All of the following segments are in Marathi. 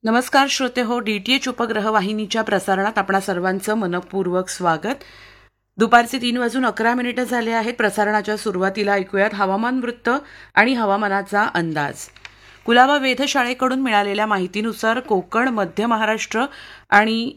नमस्कार श्रोते हो, डीटीएच उपग्रह वाहिनीच्या प्रसारणात आपणा सर्वांचं मनपूर्वक स्वागत. दुपारचे 3:11 झाले आहेत. प्रसारणाच्या सुरुवातीला ऐकूयात हवामान वृत्त आणि हवामानाचा अंदाज. कुलाबा वेधशाळेकडून मिळालेल्या माहितीनुसार कोकण, मध्य महाराष्ट्र आणि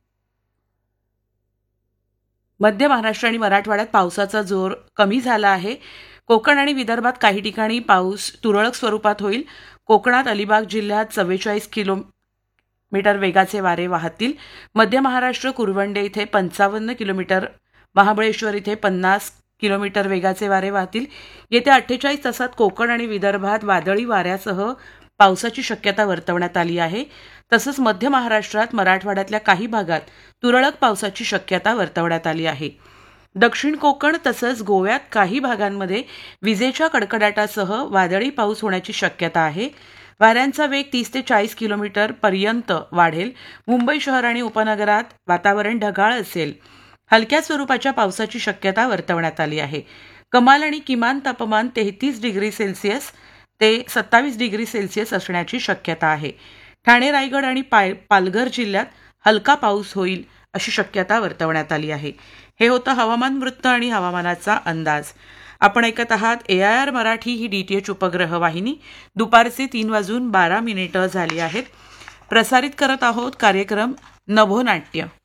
मराठवाड्यात पावसाचा जोर कमी झाला आहे. कोकण आणि विदर्भात काही ठिकाणी पाऊस तुरळक स्वरूपात होईल. कोकणात अलिबाग जिल्ह्यात 44 किलोमीटर वेगाचे वारे वाहतील. मध्य महाराष्ट्र कुरवंडे इथे 55 किलोमीटर, महाबळेश्वर इथे 50 किलोमीटर वेगाचे वारे वाहतील. येत्या 48 तासात कोकण आणि विदर्भात वादळी वाऱ्यासह पावसाची शक्यता वर्तवण्यात आली आहे. तसंच मध्य महाराष्ट्रात, मराठवाड्यातल्या काही भागात तुरळक पावसाची शक्यता वर्तवण्यात आली आहे. दक्षिण कोकण तसंच गोव्यात काही भागांमध्ये विजेच्या कडकडाटासह वादळी पाऊस होण्याची शक्यता आहे. वाऱ्यांचा वेग 30 ते 40 किलोमीटर पर्यंत वाढेल. मुंबई शहर आणि उपनगरात वातावरण ढगाळ असेल. हलक्या स्वरूपाच्या पावसाची शक्यता वर्तवण्यात आली आहे. कमाल आणि किमान तापमान 33 डिग्री सेल्सिअस ते 27 डिग्री सेल्सिअस असण्याची शक्यता आहे. ठाणे, रायगड आणि पालघर जिल्ह्यात हलका पाऊस होईल अशी शक्यता वर्तवण्यात आली आहे. हे होतं हवामान वृत्त आणि हवामानाचा अंदाज. आपण ऐकत आहात AIR मराठी ही डीटीएच उपग्रह वाहिनी. दुपारचे 3:12 झाली आहेत. प्रसारित करत आहोत कार्यक्रम नभोनाट्य.